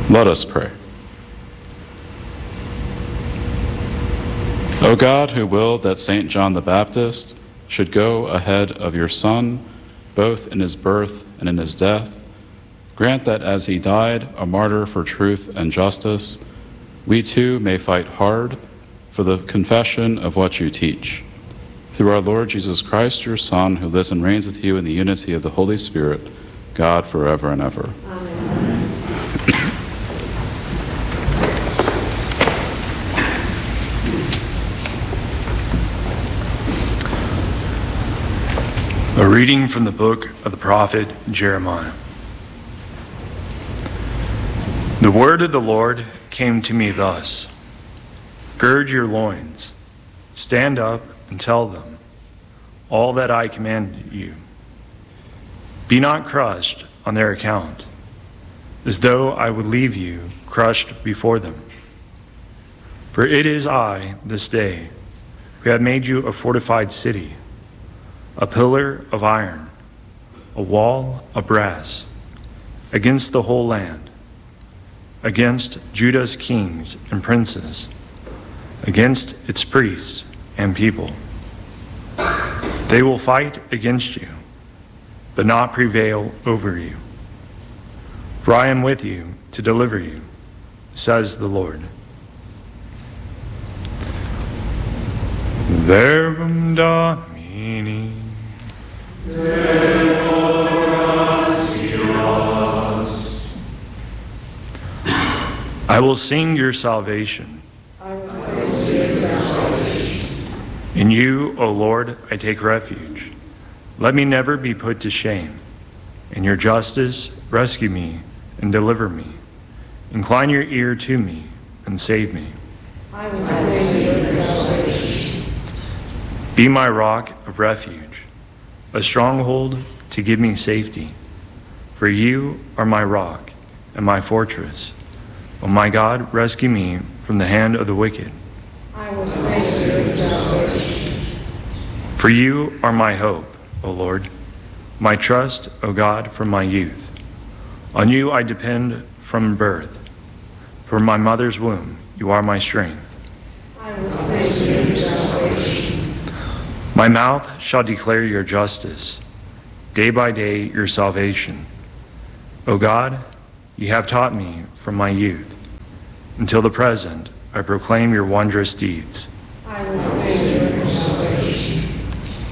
Let us pray. O God, who willed that St. John the Baptist should go ahead of your Son, both in his birth and in his death, grant that as he died a martyr for truth and justice, we too may fight hard for the confession of what you teach. Through our Lord Jesus Christ, your Son, who lives and reigns with you in the unity of the Holy Spirit, God forever and ever. Amen. A reading from the book of the prophet Jeremiah. The word of the Lord came to me thus: Gird your loins, stand up and tell them all that I command you. Be not crushed on their account, as though I would leave you crushed before them. For it is I, this day, who have made you a fortified city, a pillar of iron, a wall of brass, against the whole land, against Judah's kings and princes, against its priests and people. They will fight against you, but not prevail over you. For I am with you to deliver you, says the Lord. Verbum Domini. I will sing your salvation. In you, O Lord, I take refuge. Let me never be put to shame. In your justice, rescue me and deliver me. Incline your ear to me and save me. I will praise your salvation. Be my rock of refuge, a stronghold to give me safety. For you are my rock and my fortress. O my God, rescue me from the hand of the wicked. I will praise your salvation. For you are my hope, O Lord, my trust, O God, from my youth. On you I depend from birth. From my mother's womb, you are my strength. I will praise your salvation. My mouth shall declare your justice, day by day your salvation. O God, you have taught me from my youth. Until the present, I proclaim your wondrous deeds. I will praise